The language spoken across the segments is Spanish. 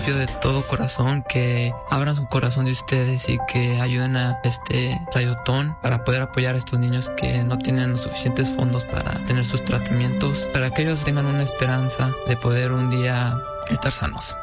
pido de todo corazón que abran su corazón de ustedes y que ayuden a Rayotón para poder apoyar a estos niños que no tienen los suficientes fondos para tener sus tratamientos, para que ellos tengan una esperanza de poder un día estar sanos.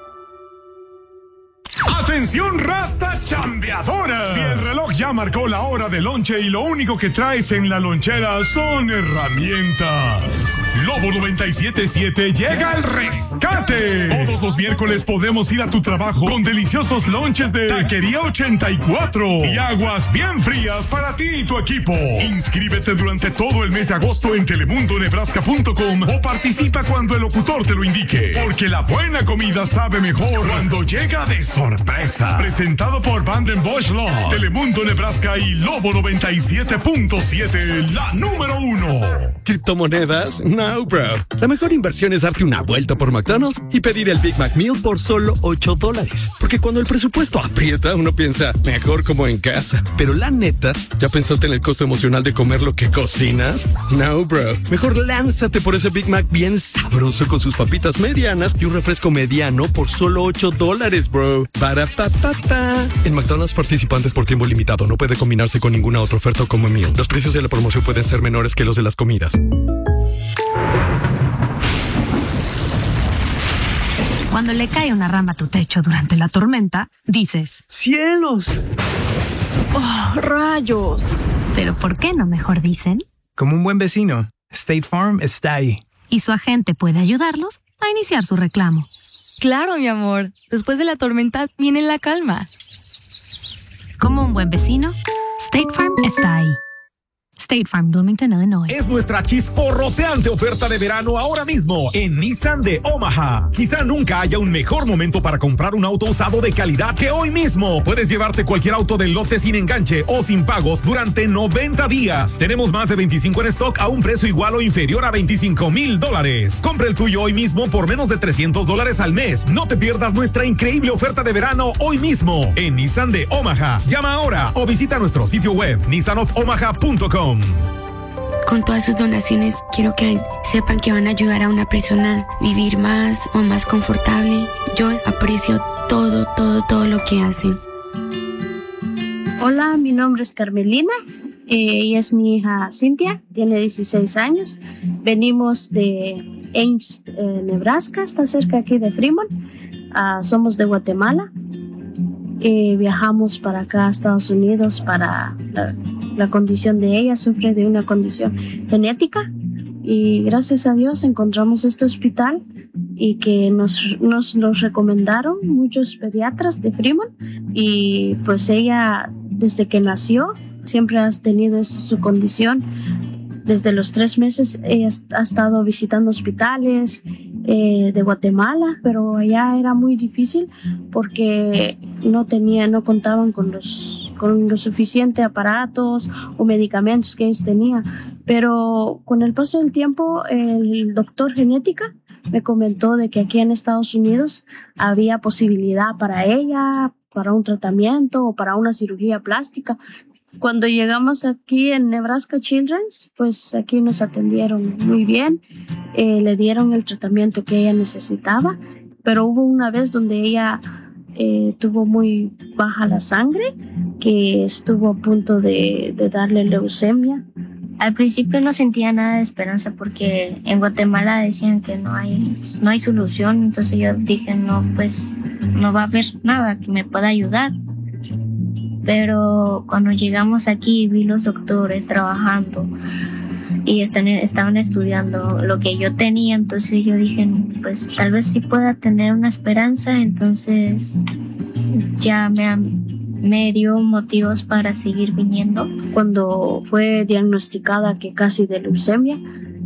¡Atención, raza chambeadora! Si el reloj ya marcó la hora de lonche y lo único que traes en la lonchera son herramientas, Lobo 97.7 llega al rescate. Todos los miércoles podemos ir a tu trabajo con deliciosos lonches de Taquería 84 y aguas bien frías para ti y tu equipo. Inscríbete durante todo el mes de agosto en telemundonebraska.com o participa cuando el locutor te lo indique, porque la buena comida sabe mejor cuando llega de sorpresa. Presentado por Vanden Bosch Law, Telemundo Nebraska y Lobo 97.7, la número 1. ¿Criptomonedas? No, bro. La mejor inversión es darte una vuelta por McDonald's y pedir el Big Mac Meal por solo $8. Porque cuando el presupuesto aprieta, uno piensa, mejor como en casa. Pero la neta, ¿ya pensaste en el costo emocional de comer lo que cocinas? No, bro. Mejor lánzate por ese Big Mac bien sabroso con sus papitas medianas y un refresco mediano por solo $8, bro. Baratata. En McDonald's participantes por tiempo limitado. No puede combinarse con ninguna otra oferta como meal. Los precios de la promoción pueden ser menores que los de las comidas. Cuando le cae una rama a tu techo durante la tormenta, dices, ¡cielos! ¡Oh, rayos! ¿pero por qué no mejor dicen? Como un buen vecino, State Farm está ahí. Y su agente puede ayudarlos a iniciar su reclamo. Claro, mi amor. Después de la tormenta viene la calma. Como un buen vecino, State Farm está ahí. State Farm, Bloomington, Illinois. Es nuestra chisporroteante oferta de verano ahora mismo en Nissan de Omaha. Quizá nunca haya un mejor momento para comprar un auto usado de calidad que hoy mismo. Puedes llevarte cualquier auto del lote sin enganche o sin pagos durante 90 días. Tenemos más de 25 en stock a un precio igual o inferior a $25,000. Compra el tuyo hoy mismo por menos de $300 al mes. No te pierdas nuestra increíble oferta de verano hoy mismo en Nissan de Omaha. Llama ahora o visita nuestro sitio web nissanofomaha.com. Con todas sus donaciones, quiero que sepan que van a ayudar a una persona a vivir más o más confortable. Yo aprecio todo lo que hacen. Hola, mi nombre es Carmelina. Ella es mi hija Cintia, tiene 16 años. Venimos de Ames, Nebraska, está cerca aquí de Fremont. Somos de Guatemala. Viajamos para acá a Estados Unidos para la condición de ella, sufre de una condición genética y gracias a Dios encontramos este hospital y que nos los recomendaron muchos pediatras de Fremont y pues ella desde que nació siempre ha tenido su condición. Desde los 3 meses ella ha estado visitando hospitales de Guatemala, pero allá era muy difícil porque no contaban con los suficientes aparatos o medicamentos que ellos tenían. Pero con el paso del tiempo, el doctor genética me comentó de que aquí en Estados Unidos había posibilidad para ella, para un tratamiento o para una cirugía plástica. Cuando llegamos aquí en Nebraska Children's, pues aquí nos atendieron muy bien, le dieron el tratamiento que ella necesitaba, pero hubo una vez donde ella tuvo muy baja la sangre, que estuvo a punto de darle leucemia. Al principio no sentía nada de esperanza porque en Guatemala decían que no hay solución, entonces yo dije no, pues no va a haber nada que me pueda ayudar. Pero cuando llegamos aquí vi los doctores trabajando y estaban estudiando lo que yo tenía, entonces yo dije, pues tal vez sí pueda tener una esperanza, entonces ya me dio motivos para seguir viniendo. Cuando fue diagnosticada que casi de leucemia,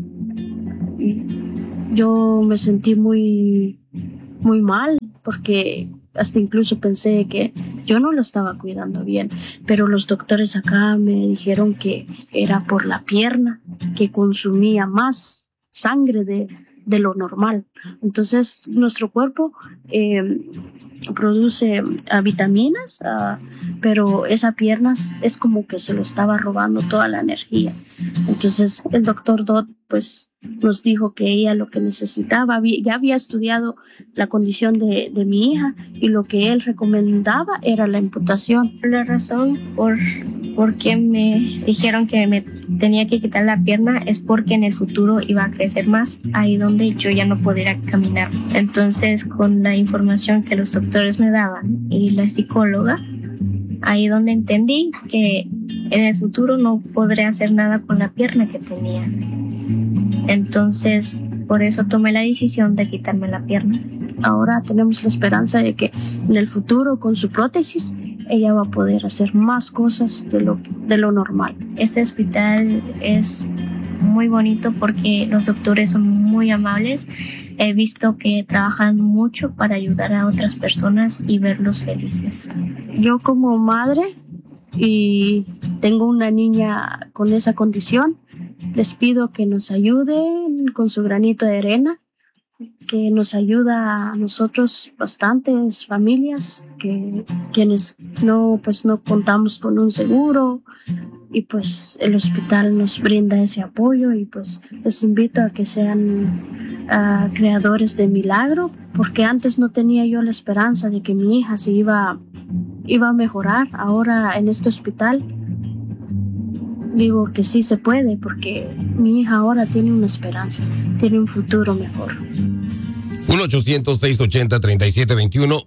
yo me sentí muy, muy mal porque hasta incluso pensé que yo no lo estaba cuidando bien, pero los doctores acá me dijeron que era por la pierna, que consumía más sangre de lo normal. Entonces nuestro cuerpo produce vitaminas, pero esa pierna es como que se lo estaba robando toda la energía. Entonces el doctor Dodd pues nos dijo que ella lo que necesitaba, ya había estudiado la condición de mi hija y lo que él recomendaba era la amputación. La razón por qué me dijeron que me tenía que quitar la pierna es porque en el futuro iba a crecer más, ahí donde yo ya no podría caminar. Entonces, con la información que los doctores me daban y la psicóloga, ahí donde entendí que en el futuro no podré hacer nada con la pierna que tenía. Entonces, por eso tomé la decisión de quitarme la pierna. Ahora tenemos la esperanza de que en el futuro, con su prótesis, ella va a poder hacer más cosas de lo normal. Este hospital es muy bonito porque los doctores son muy amables. He visto que trabajan mucho para ayudar a otras personas y verlos felices. Yo como madre y tengo una niña con esa condición, les pido que nos ayuden con su granito de arena, que nos ayuda a nosotros, bastantes familias, que quienes no contamos con un seguro, y pues el hospital nos brinda ese apoyo, y pues les invito a que sean creadores de milagro, porque antes no tenía yo la esperanza de que mi hija se iba a mejorar. Ahora en este hospital digo que sí se puede, porque mi hija ahora tiene una esperanza, tiene un futuro mejor. 1-800-680-3721,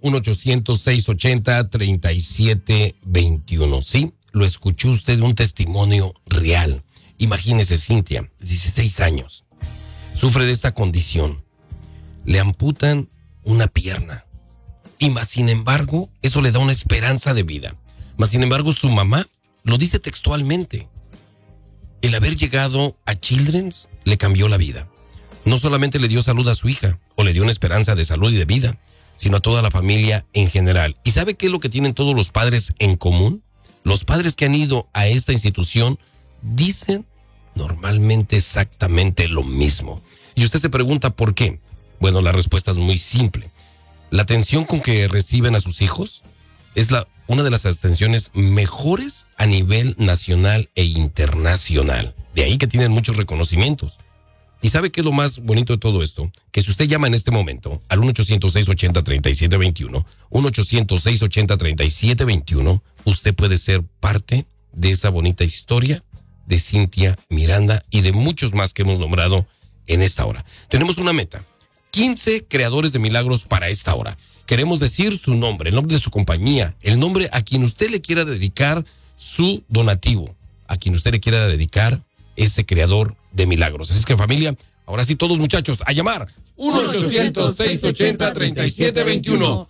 1-800-680-3721. Sí, lo escuchó usted, un testimonio real. Imagínese, Cintia, 16 años, sufre de esta condición. Le amputan una pierna. Y más sin embargo, eso le da una esperanza de vida. Más sin embargo, su mamá lo dice textualmente. El haber llegado a Children's le cambió la vida. No solamente le dio salud a su hija, o le dio una esperanza de salud y de vida, sino a toda la familia en general. ¿Y sabe qué es lo que tienen todos los padres en común? Los padres que han ido a esta institución dicen normalmente exactamente lo mismo. Y usted se pregunta ¿por qué? Bueno, la respuesta es muy simple. La atención con que reciben a sus hijos es una de las atenciones mejores a nivel nacional e internacional. De ahí que tienen muchos reconocimientos. ¿Y sabe qué es lo más bonito de todo esto? Que si usted llama en este momento al 1-800-680-3721, 1-800-680-3721, usted puede ser parte de esa bonita historia de Cintia Miranda y de muchos más que hemos nombrado en esta hora. Tenemos una meta, 15 creadores de milagros para esta hora. Queremos decir su nombre, el nombre de su compañía, el nombre a quien usted le quiera dedicar su donativo, a quien usted le quiera dedicar ese creador de milagros. Así es que, familia, ahora sí todos, muchachos, a llamar 1-800-680-3721,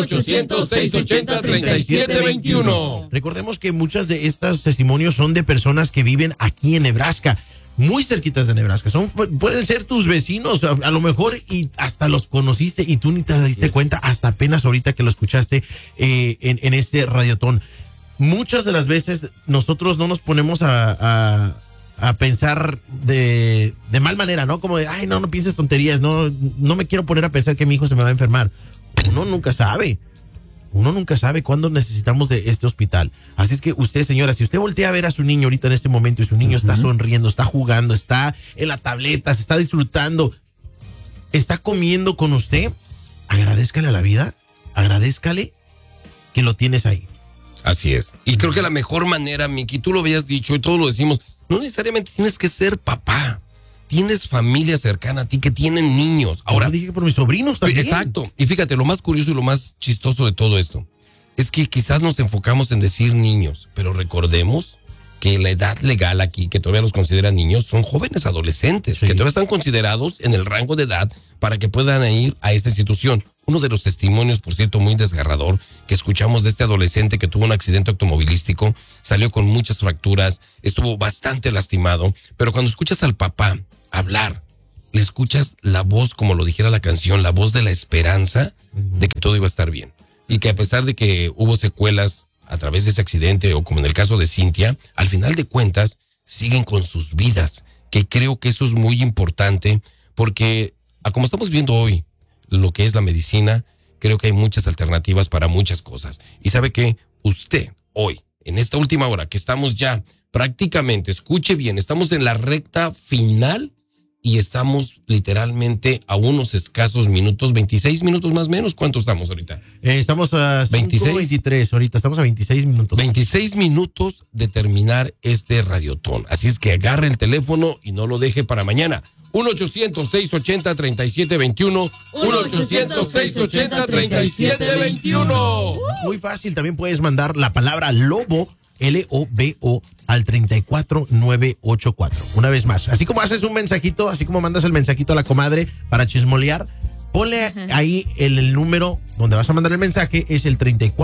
1-800-680-3721. Recordemos que muchas de estos testimonios son de personas que viven aquí en Nebraska, muy cerquitas de Nebraska. Pueden ser tus vecinos, a lo mejor, y hasta los conociste y tú ni te diste cuenta hasta apenas ahorita que lo escuchaste en este radiotón. Muchas de las veces nosotros no nos ponemos a pensar de mal manera, ¿no? Como de, ay, no pienses tonterías, no me quiero poner a pensar que mi hijo se me va a enfermar. Uno nunca sabe cuándo necesitamos de este hospital. Así es que usted, señora, si usted voltea a ver a su niño ahorita en este momento y su niño está sonriendo, está jugando, está en la tableta, se está disfrutando, está comiendo con usted, agradézcale a la vida, agradézcale que lo tienes ahí. Así es. Y creo que la mejor manera, Miki, tú lo habías dicho y todos lo decimos, no necesariamente tienes que ser papá. Tienes familia cercana a ti que tienen niños. Ahora dije por mis sobrinos también. Exacto. Y fíjate, lo más curioso y lo más chistoso de todo esto es que quizás nos enfocamos en decir niños, pero recordemos que la edad legal aquí, que todavía los consideran niños, son jóvenes adolescentes, que todavía están considerados en el rango de edad para que puedan ir a esta institución. Uno de los testimonios, por cierto, muy desgarrador, que escuchamos de este adolescente que tuvo un accidente automovilístico, salió con muchas fracturas, estuvo bastante lastimado, pero cuando escuchas al papá hablar, le escuchas la voz, como lo dijera la canción, la voz de la esperanza de que todo iba a estar bien. Y que a pesar de que hubo secuelas a través de ese accidente, o como en el caso de Cintia, al final de cuentas siguen con sus vidas, que creo que eso es muy importante, porque como estamos viendo hoy lo que es la medicina, creo que hay muchas alternativas para muchas cosas. Y sabe que usted hoy, en esta última hora que estamos ya prácticamente, escuche bien, estamos en la recta final y estamos literalmente a unos escasos minutos, 26 minutos más o menos. ¿Cuánto estamos ahorita? Estamos a 5:23 ahorita, estamos a 26 minutos. 26 minutos de terminar este radiotón. Así es que agarre el teléfono y no lo deje para mañana. 1-800-680-3721. 1-800-680-3721. Muy fácil, también puedes mandar la palabra lobo, LOBO, al 34984. Una vez más, así como haces un mensajito, así como mandas el mensajito a la comadre para chismolear, ponle ahí el número donde vas a mandar el mensaje, es el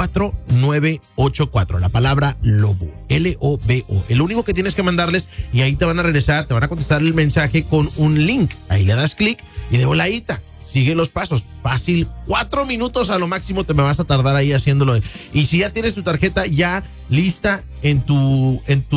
34984, la palabra lobo, LOBO. El único que tienes que mandarles, y ahí te van a regresar, te van a contestar el mensaje con un link. Ahí le das clic y de voladita sigue los pasos. Fácil, 4 minutos a lo máximo te me vas a tardar ahí haciéndolo. Y si ya tienes tu tarjeta ya lista en tu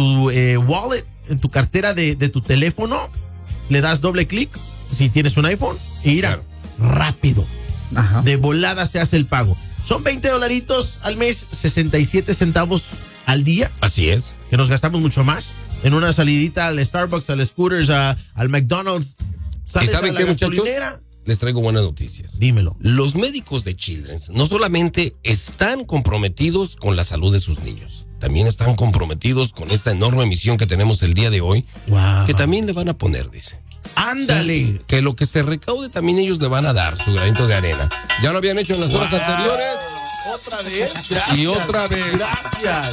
wallet, en tu cartera de tu teléfono, le das doble clic si tienes un iPhone y irá rápido. Ajá. De volada se hace el pago. Son $20 al mes, 67 centavos al día. Así es. Que nos gastamos mucho más en una salidita al Starbucks, al Scooters, al McDonald's. ¿Y saben qué, muchachos? Les traigo buenas noticias. Dímelo. Los médicos de Children's no solamente están comprometidos con la salud de sus niños, también están comprometidos con esta enorme misión que tenemos el día de hoy, que también le van a poner, dice. ¡Ándale! Sí, que lo que se recaude también ellos le van a dar su granito de arena. Ya lo habían hecho en las horas anteriores. ¿Otra vez? Gracias. Y otra vez. Gracias.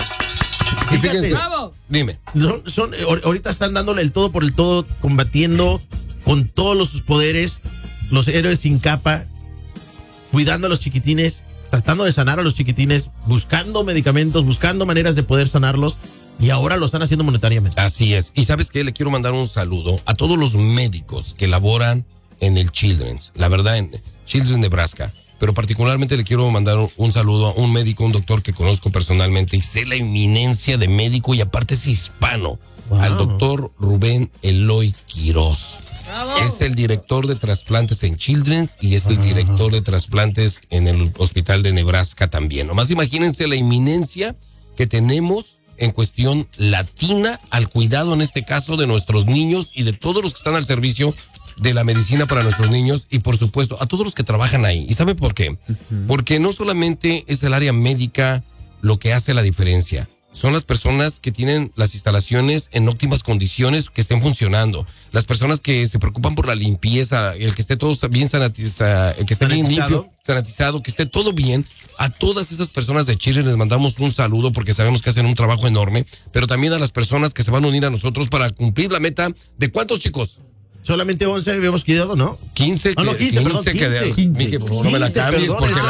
Y fíjense, ¡bravo! Dime. Ahorita están dándole el todo por el todo, combatiendo con todos sus poderes, los héroes sin capa, cuidando a los chiquitines, tratando de sanar a los chiquitines, buscando medicamentos, buscando maneras de poder sanarlos, y ahora lo están haciendo monetariamente. Así es. Y ¿sabes qué? Le quiero mandar un saludo a todos los médicos que laboran en el Children's, la verdad, en Children's, Nebraska. Pero particularmente le quiero mandar un saludo a un médico, un doctor que conozco personalmente y sé la eminencia de médico y aparte es hispano. Wow. Al doctor Rubén Eloy Quiroz. ¡Bravo! Es el director de trasplantes en Children's y es el director de trasplantes en el hospital de Nebraska también. Nomás imagínense la eminencia que tenemos en cuestión latina al cuidado, en este caso, de nuestros niños y de todos los que están al servicio de la medicina para nuestros niños y, por supuesto, a todos los que trabajan ahí. ¿Y sabe por qué? Porque no solamente es el área médica lo que hace la diferencia. Son las personas que tienen las instalaciones en óptimas condiciones, que estén funcionando. Las personas que se preocupan por la limpieza, el que esté todo bien sanatizado, que esté bien limpio, sanatizado, que esté todo bien. A todas esas personas de Chile les mandamos un saludo porque sabemos que hacen un trabajo enorme, pero también a las personas que se van a unir a nosotros para cumplir la meta de ¿cuántos, chicos? Solamente 11 habíamos quedado, ¿no? 15. No, 15, perdón, 15. Miki, por favor, no me la cambies, perdón, porque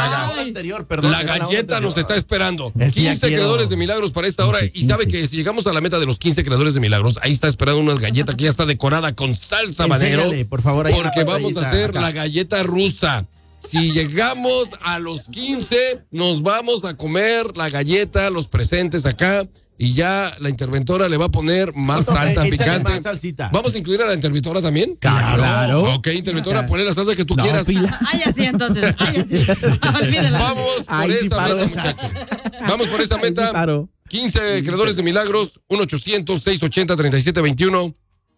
la galleta nos está esperando. 15 creadores de milagros para esta hora. 15. Y sabe que si llegamos a la meta de los 15 creadores de milagros, ahí está esperando una galleta que ya está decorada con salsa habanero. Por favor, ahí porque vamos a hacer la galleta rusa. Si llegamos a los 15, nos vamos a comer la galleta, los presentes acá. Y ya la interventora le va a poner más salsa picante. Más ¿Vamos a incluir a la interventora también? Claro. Ok, interventora, ponle la salsa que tú quieras. Así entonces. Olvídala. Vamos por esta meta, muchachos. Vamos por esta meta. 15 creadores de milagros, 1-800-680-3721.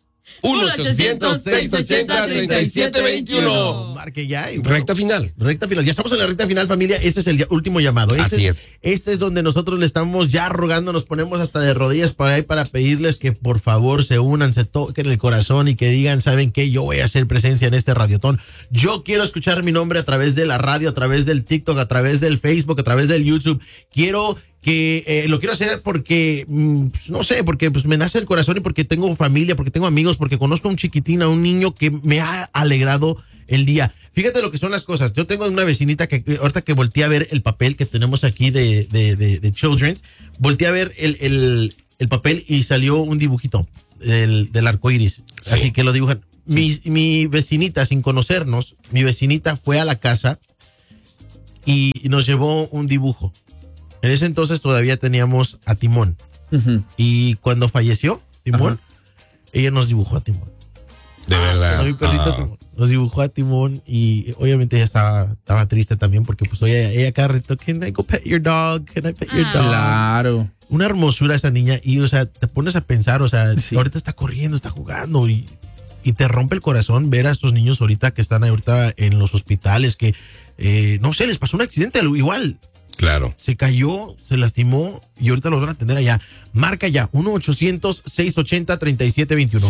1-800-680-3721. Marque ya. Bueno, recta final. Ya estamos en la recta final, familia. Este es el último llamado. Así es. Este es donde nosotros le estamos ya rogando, nos ponemos hasta de rodillas para ahí para pedirles que por favor se unan, se toquen el corazón y que digan, ¿saben qué? Yo voy a hacer presencia en este radiotón. Yo quiero escuchar mi nombre a través de la radio, a través del TikTok, a través del Facebook, a través del YouTube. Quiero que lo quiero hacer porque, no sé, porque pues me nace el corazón y porque tengo familia, porque tengo amigos, porque conozco a un chiquitín, a un niño que me ha alegrado el día. Fíjate lo que son las cosas. Yo tengo una vecinita que ahorita que volteé a ver el papel que tenemos aquí de Children's, volteé a ver el papel y salió un dibujito del arco iris. Sí. Así que lo dibujan. Mi vecinita, sin conocernos, mi vecinita fue a la casa y nos llevó un dibujo. En ese entonces todavía teníamos a Timón. Y cuando falleció Timón, ella nos dibujó a Timón. De verdad. Cuando mi perrito nos dibujó a Timón y obviamente ella estaba triste también porque pues ella cada rato, can I go pet your dog? Can I pet your dog? Claro. Una hermosura esa niña y, o sea, te pones a pensar, o sea, ahorita está corriendo, está jugando y te rompe el corazón ver a estos niños ahorita que están ahorita en los hospitales que, no sé, les pasó un accidente igual. Claro. Se cayó, se lastimó y ahorita los van a atender allá. Marca ya, 1-800-680-3721.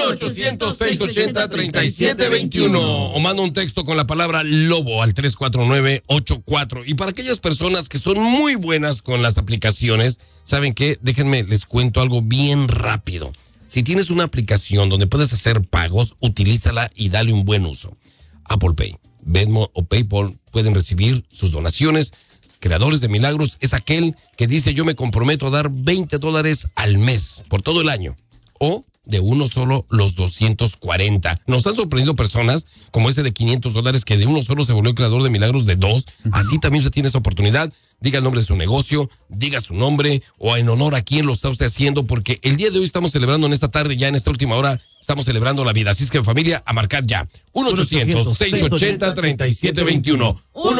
1-800-680-3721. O manda un texto con la palabra lobo al 34984. Y para aquellas personas que son muy buenas con las aplicaciones, ¿saben qué? Déjenme, les cuento algo bien rápido. Si tienes una aplicación donde puedes hacer pagos, utilízala y dale un buen uso. Apple Pay, Venmo o PayPal pueden recibir sus donaciones. Creadores de Milagros es aquel que dice: yo me comprometo a dar $20 al mes por todo el año. O de uno solo los 240. Nos han sorprendido personas como ese de $500 que de uno solo se volvió creador de milagros de dos. Así también se tiene esa oportunidad. Diga el nombre de su negocio, diga su nombre o en honor a quién lo está usted haciendo, porque el día de hoy estamos celebrando en esta tarde, ya en esta última hora, estamos celebrando la vida. Así es que, familia, a marcar ya. 1-800-680-3721.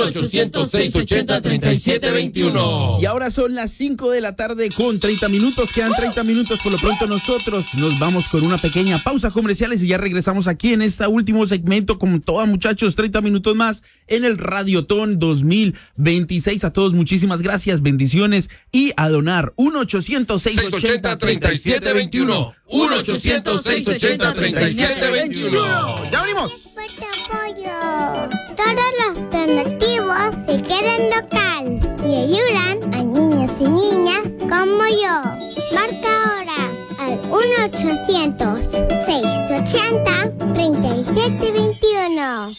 1-800-680-3721. Y ahora son las 5 de la tarde con 30 minutos. Quedan 30 minutos. Por lo pronto nosotros nos vamos con una pequeña pausa comerciales y ya regresamos aquí en este último segmento con todos, muchachos, 30 minutos más en el Radiotón 2026. A todos muchísimas gracias, bendiciones y a donar. 1-800-680-3721. 1-800-680-3721. ¡Ya venimos! Todos los donativos se quedan local y ayudan a niños y niñas como yo. Marca ahora al 1-800-680-3721.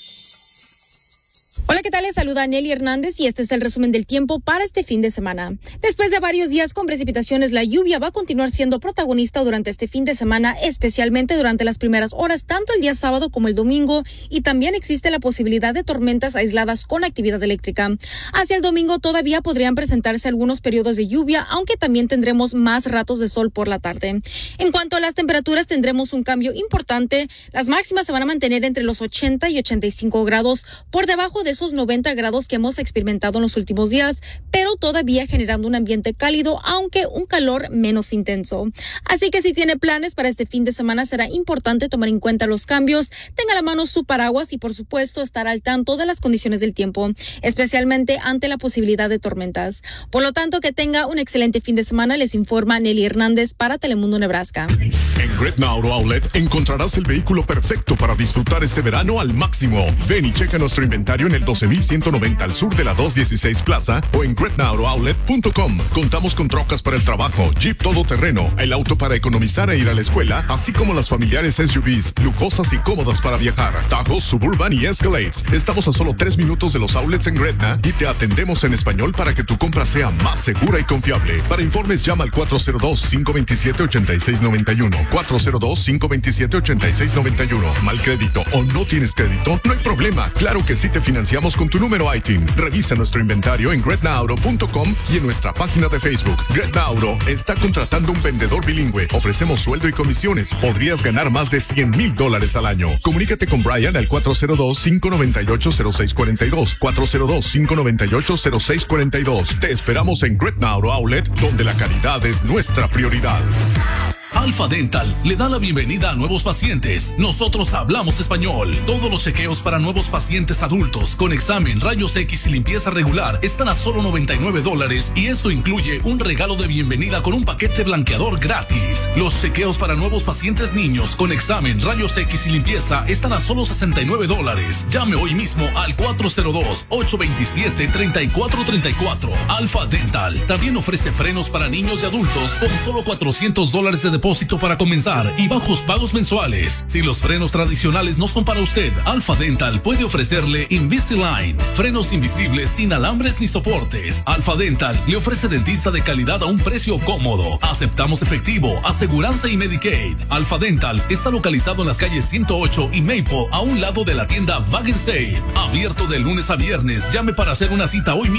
Hola, ¿qué tal? Les saluda Nelly Hernández y este es el resumen del tiempo para este fin de semana. Después de varios días con precipitaciones, la lluvia va a continuar siendo protagonista durante este fin de semana, especialmente durante las primeras horas, tanto el día sábado como el domingo, y también existe la posibilidad de tormentas aisladas con actividad eléctrica. Hacia el domingo todavía podrían presentarse algunos periodos de lluvia, aunque también tendremos más ratos de sol por la tarde. En cuanto a las temperaturas, tendremos un cambio importante. Las máximas se van a mantener entre los 80 y 85 grados, por debajo de esos 90 grados que hemos experimentado en los últimos días, pero todavía generando un ambiente cálido, aunque un calor menos intenso. Así que si tiene planes para este fin de semana, será importante tomar en cuenta los cambios, tenga a la mano su paraguas y por supuesto estar al tanto de las condiciones del tiempo, especialmente ante la posibilidad de tormentas. Por lo tanto, que tenga un excelente fin de semana, les informa Nelly Hernández para Telemundo Nebraska. En Gretna Auto Outlet encontrarás el vehículo perfecto para disfrutar este verano al máximo. Ven y checa nuestro inventario en el 12,190 al sur de la 216 Plaza o en gretnaauto-outlet.com. Contamos con trocas para el trabajo, Jeep todoterreno, el auto para economizar e ir a la escuela, así como las familiares SUVs, lujosas y cómodas para viajar, Tajos, Suburban y Escalades. Estamos a solo 3 minutos de los outlets en Gretna y te atendemos en español para que tu compra sea más segura y confiable. Para informes llama al 402-527-8691. 402-527-8691. ¿Mal crédito o no tienes crédito? No hay problema. Claro que sí te financiamos con tu número ITIN. Revisa nuestro inventario en gretnaauto.com y en nuestra página de Facebook. Gretna Auto está contratando un vendedor bilingüe. Ofrecemos sueldo y comisiones. Podrías ganar más de $100,000 al año. Comunícate con Brian al 402-598-0642. 402-598-0642. Te esperamos en Gretna Auto Outlet, donde la calidad es nuestra prioridad. Alfa Dental le da la bienvenida a nuevos pacientes. Nosotros hablamos español. Todos los chequeos para nuevos pacientes adultos con examen, rayos X y limpieza regular están a solo $99 y esto incluye un regalo de bienvenida con un paquete blanqueador gratis. Los chequeos para nuevos pacientes niños con examen, rayos X y limpieza están a solo $69. Llame hoy mismo al 402-827-3434. Alfa Dental también ofrece frenos para niños y adultos con solo $400 de depósito para comenzar y bajos pagos mensuales. Si los frenos tradicionales no son para usted, Alfa Dental puede ofrecerle Invisalign, frenos invisibles sin alambres ni soportes. Alfa Dental le ofrece dentista de calidad a un precio cómodo. Aceptamos efectivo, aseguranza y Medicaid. Alfa Dental está localizado en las calles 108 y Maple, a un lado de la tienda Wagon Save. Abierto de lunes a viernes. Llame para hacer una cita hoy mismo